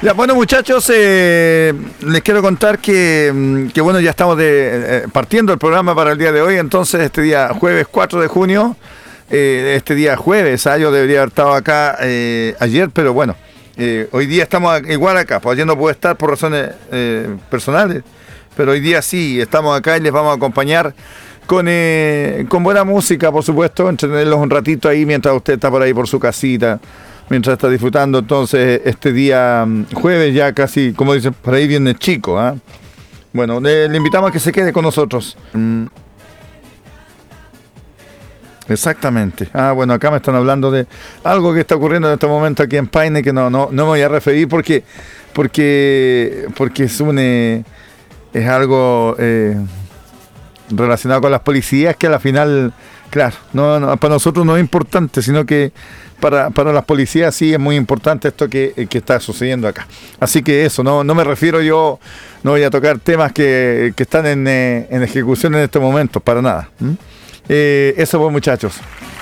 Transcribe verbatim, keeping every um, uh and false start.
Ya, bueno, muchachos, eh, les quiero contar que, que bueno, ya estamos de, eh, partiendo el programa para el día de hoy. Entonces, este día jueves cuatro de junio, eh, este día jueves, ah, yo debería haber estado acá eh, ayer, pero bueno, eh, hoy día estamos igual acá, pues ayer no pude estar por razones eh, personales, pero hoy día sí, estamos acá y les vamos a acompañar con, eh, con buena música, por supuesto, entretenerlos un ratito ahí mientras usted está por ahí por su casita, mientras está disfrutando. Entonces este día jueves ya casi, como dicen, por ahí viene chico, ¿eh? Bueno, le, le invitamos a que se quede con nosotros. Mm. Exactamente. Ah, bueno, acá me están hablando de algo que está ocurriendo en este momento aquí en Paine, que no, no, no me voy a referir porque porque porque es un eh, es algo eh, relacionado con las policías que a la final, claro, no, no, para nosotros no es importante, sino que para, para las policías sí es muy importante esto que, que está sucediendo acá. Así que eso, no, no me refiero yo, no voy a tocar temas que, que están en, eh, en ejecución en este momento, para nada. ¿Mm? Eh, eso pues, muchachos.